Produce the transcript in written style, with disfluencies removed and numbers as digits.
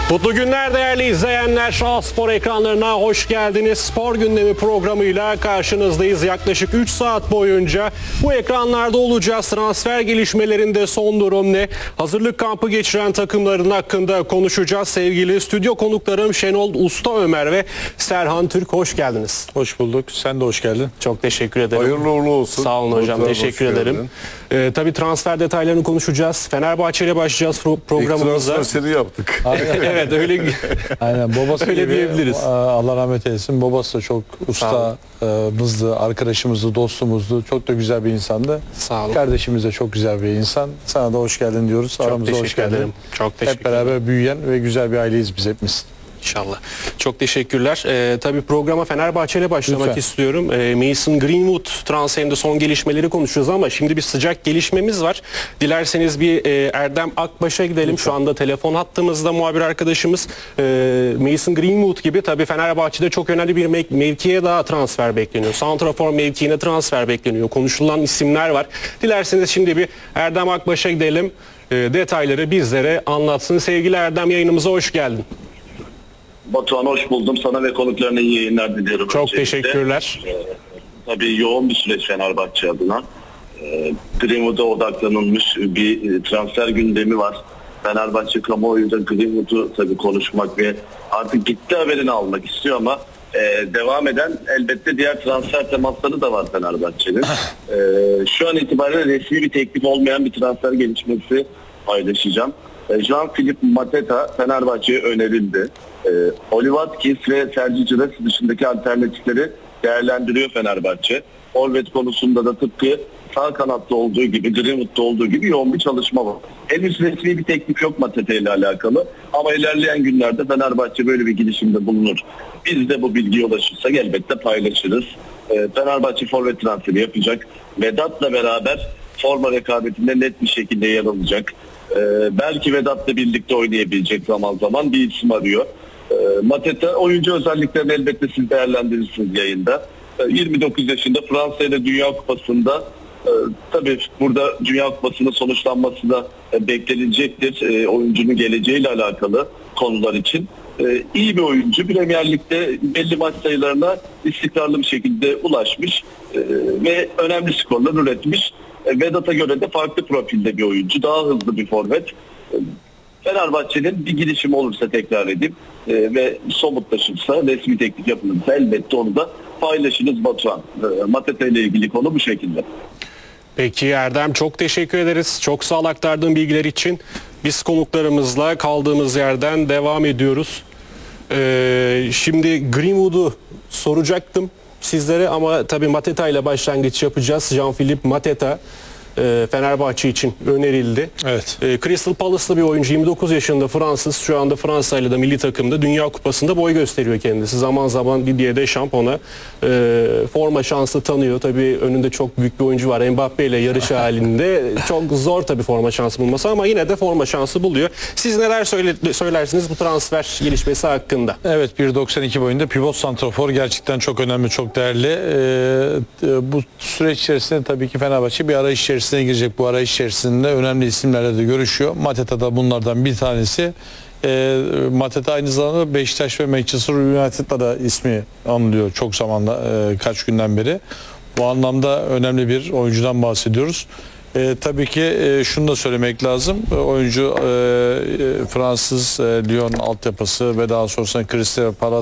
Mutlu günler değerli izleyenler. A-Spor ekranlarına hoş geldiniz. Spor gündemi programıyla karşınızdayız. Yaklaşık 3 saat boyunca bu ekranlarda olacağız. Transfer gelişmelerinde son durum ne? Hazırlık kampı geçiren takımların hakkında konuşacağız. Sevgili stüdyo konuklarım Şenol Usta Ömer ve Serhan Türk, hoş geldiniz. Hoş bulduk. Sen de hoş geldin. Çok teşekkür ederim. Hayırlı uğurlu olsun. Sağ olun hocam. Teşekkür ederim. Tabii transfer detaylarını konuşacağız. Fenerbahçe ile başlayacağız programımıza. Transfer seri yaptık. Evet, öyle. Aynen, babası Öyle gibi, diyebiliriz. Allah rahmet eylesin. Babası da çok ustamızdı, arkadaşımızdı, dostumuzdu. Çok da güzel bir insandı. Sağ olun. Kardeşimiz de çok güzel bir insan. Sana da hoş geldin diyoruz. Çok Aramıza hoş teşekkür geldin. ederim. Çok teşekkür Hep beraber büyüyen ve güzel bir aileyiz biz hepimiz. İnşallah. Çok teşekkürler. Tabii programa Fenerbahçe ile başlamak Lütfen. istiyorum. Mason Greenwood transferinde son gelişmeleri konuşacağız ama şimdi bir sıcak gelişmemiz var. Dilerseniz bir Erdem Akbaş'a gidelim. Lütfen. Şu anda telefon hattımızda muhabir arkadaşımız. Mason Greenwood gibi tabii Fenerbahçe'de çok önemli bir mevkiye daha transfer bekleniyor. Santrafor mevkiine transfer bekleniyor. Konuşulan isimler var. Dilerseniz şimdi bir Erdem Akbaş'a gidelim. Detayları bizlere anlatsın. Sevgili Erdem, yayınımıza hoş geldin. Batuhan, hoş buldum. Sana ve konuklarına iyi yayınlar diliyorum. Çok öncelikle. teşekkürler. Tabii yoğun bir süreç Fenerbahçe adına. Greenwood'a odaklanılmış bir transfer gündemi var. Fenerbahçe kamuoyu da Greenwood'u tabii konuşmak ve artık gitti haberini almak istiyor ama devam eden elbette diğer transfer temasları da var Fenerbahçe'nin. Şu an itibariyle resmi bir teklif olmayan bir transfer gelişmesi paylaşacağım. Jean-Philippe Mateta Fenerbahçe'ye önerildi. Oli Watkins ve Sergi Cires dışındaki alternatifleri değerlendiriyor Fenerbahçe. Forvet konusunda da tıpkı sağ kanatta olduğu gibi, Greenwood'da olduğu gibi yoğun bir çalışma var. Henüz resmi bir teklif yok Mateta ile alakalı ama ilerleyen günlerde Fenerbahçe böyle bir girişimde bulunur. Biz de bu bilgiye ulaşırsak elbette paylaşırız. Fenerbahçe forvet transferi yapacak. Vedat'la beraber forma rekabetinde net bir şekilde yer alacak. Belki Vedat'la birlikte oynayabilecek zaman zaman bir isim arıyor. Mateta oyuncu özelliklerini elbette siz değerlendirirsiniz yayında. 29 yaşında, Fransa ile Dünya Kupası'nda tabii burada Dünya Kupası'nın sonuçlanması da beklenilecektir. Oyuncunun geleceğiyle alakalı konular için. İyi bir oyuncu. Premier Lig'de belli maç sayılarına istikrarlı bir şekilde ulaşmış ve önemli skorlar üretmiş. Vedat'a göre de farklı profilde bir oyuncu. Daha hızlı bir forvet. Fenerbahçe'nin bir girişim olursa tekrar edip ve somutlaşırsa, resmi teklif yapılırsa elbette onu da paylaşırız Batuhan. Mateta ile ilgili konu bu şekilde. Peki Erdem, çok teşekkür ederiz. Çok sağ ol aktardığın bilgiler için. Biz konuklarımızla kaldığımız yerden devam ediyoruz. Şimdi Greenwood'u soracaktım sizlere ama tabii Mateta ile başlangıç yapacağız. Jean-Philippe Mateta Fenerbahçe için önerildi. Evet. Crystal Palace'lı bir oyuncu, 29 yaşında, Fransız. Şu anda Fransa ile de milli takımda Dünya Kupası'nda boy gösteriyor kendisi. Zaman zaman Didier Deschamps ona forma şansı tanıyor. Tabii önünde çok büyük bir oyuncu var. Mbappe ile yarış halinde. Çok zor tabii forma şansı bulması ama yine de forma şansı buluyor. Siz neler söylersiniz bu transfer gelişmesi hakkında? Evet, 1.92 boyunda pivot santrafor gerçekten çok önemli, çok değerli. Bu süreç içerisinde tabii ki Fenerbahçe bir arayış içerisinde girecek. Bu arayış içerisinde önemli isimlerle de görüşüyor. Mateta da bunlardan bir tanesi. Mateta aynı zamanda Beşiktaş ve Manchester United'da da ismi anılıyor çok zamanda, kaç günden beri. Bu anlamda önemli bir oyuncudan bahsediyoruz. Tabii ki şunu da söylemek lazım. Oyuncu Fransız Lyon altyapısı ve daha sonrasında Crystal Palace